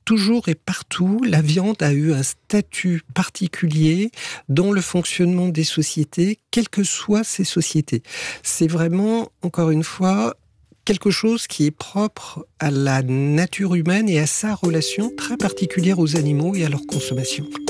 toujours et partout, la viande a eu un statut particulier dans le fonctionnement des sociétés, quelles que soient ces sociétés. C'est vraiment, encore une fois, quelque chose qui est propre à la nature humaine et à sa relation très particulière aux animaux et à leur consommation.